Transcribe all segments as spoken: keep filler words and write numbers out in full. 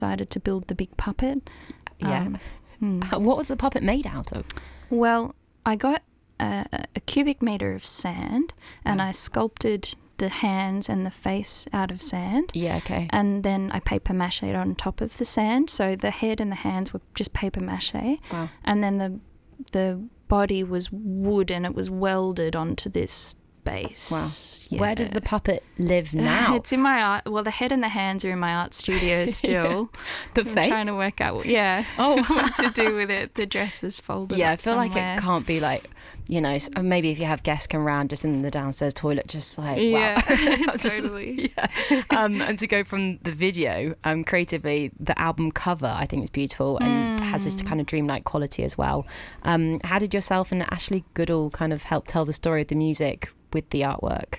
decided to build the big puppet. Yeah. Um, hmm. What was the puppet made out of? Well, I got a, a cubic metre of sand and Wow. I sculpted the hands and the face out of sand. Yeah, okay. And then I paper mache it on top of the sand. So the head and the hands were just paper mache. Wow. And then the the body was wood and it was welded onto this base. Wow. Yeah. Where does the puppet live now? It's in my art. Well, the head and the hands are in my art studio still. The I'm face? trying to work out, yeah, Oh. what to do with it. The dress is folded Yeah, I up feel like somewhere. it can't be like, you know, s- maybe if you have guests come around just in the downstairs toilet, just like, Yeah, wow. Just- totally. yeah. Um, and to go from the video, um, creatively, the album cover, I think is beautiful and Mm. has this kind of dreamlike quality as well. Um, how did yourself and Ashley Goodall kind of help tell the story of the music with the artwork?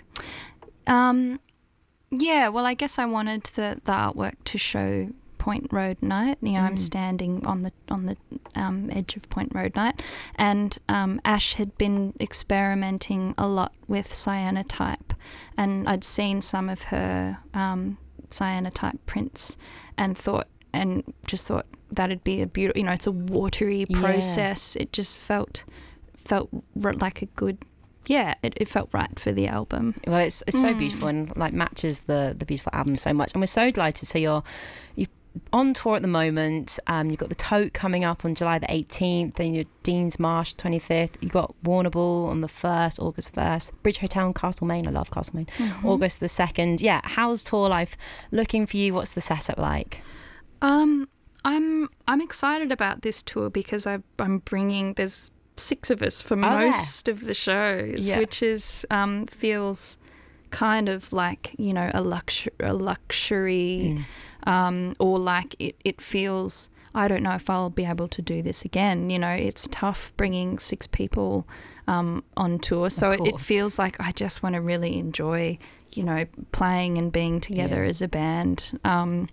Um, yeah, well, I guess I wanted the, the artwork to show Point Road Night. You know, I'm Mm. standing on the on the um, edge of Point Road Night, and um, Ash had been experimenting a lot with cyanotype, and I'd seen some of her um, cyanotype prints, and thought and just thought that'd be a beautiful. You know, it's a watery Yeah. process. It just felt felt r- like a good. Yeah, it, it felt right for the album. Well, it's it's so Mm. beautiful and like matches the the beautiful album so much, and we're so delighted. So you're you on tour at the moment. Um, you've got the Tote coming up on July the eighteenth, and your Dean's Marsh twenty-fifth. You got Warrnambool on the first, August first. Bridge Hotel in Castlemaine. I love Castlemaine. Mhm. August the second. Yeah, how's tour life looking for you? What's the setup like? Um, I'm I'm excited about this tour because I, I'm bringing. There's six of us for yeah. most of the shows, Yeah. which is um feels kind of like, you know, a luxury, a luxury, Mm. um, or like it it feels. I don't know if I'll be able to do this again. You know, it's tough bringing six people um, on tour, so it, it course. feels like I just want to really enjoy, you know, playing and being together Yeah. as a band. Um,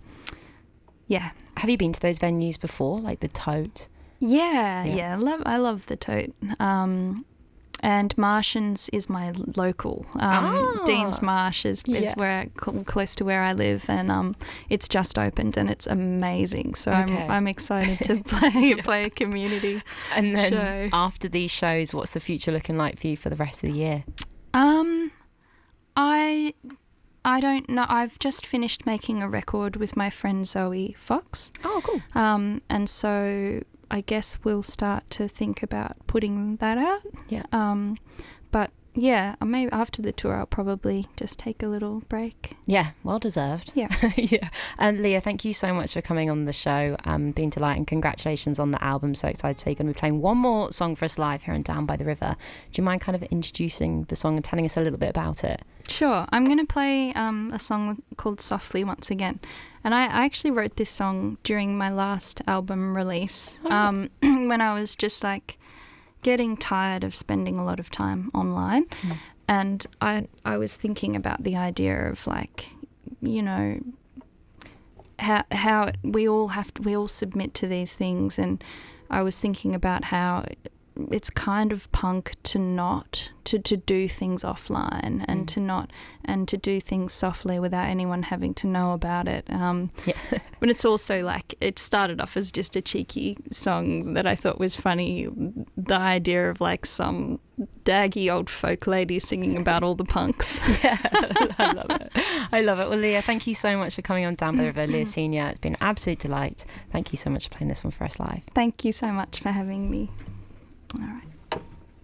yeah. Have you been to those venues before, like the Tote? Yeah, Yeah. yeah, I love I love the Tote. Um, and Martians is my local. Um, Ah. Dean's Marsh is, is Yeah. where I, cl- close to where I live, and um, it's just opened and it's amazing. So Okay. I'm I'm excited to play play a community. And then Show. after these shows, what's the future looking like for you for the rest of the year? Um, I I don't know. I've just finished making a record with my friend Zoe Fox. Oh, cool. Um, and so I guess we'll start to think about putting that out. Yeah. Um, but yeah, maybe after the tour, I'll probably just take a little break. Yeah, well deserved. Yeah. Yeah. And Leah, thank you so much for coming on the show. Um, been delighted, and congratulations on the album. So excited to see you're going to be playing one more song for us live here on Down by the River. Do you mind kind of introducing the song and telling us a little bit about it? Sure. I'm going to play um, a song called Softly once again. And I, I actually wrote this song during my last album release, Oh. um, when I was just like getting tired of spending a lot of time online. Mm. And I I was thinking about the idea of like, you know, how how it, we all have to, we all submit to these things, and I was thinking about how it's kind of punk to not to, to do things offline and Mm. to not and to do things softly without anyone having to know about it. Um, Yeah. but it's also like it started off as just a cheeky song that I thought was funny. The idea of like some daggy old folk lady singing about all the punks. Yeah, I love it. I love it. Well, Leah, thank you so much for coming on Down by the River. Leah Senior, it's been an absolute delight. Thank you so much for playing this one for us live. Thank you so much for having me. All right.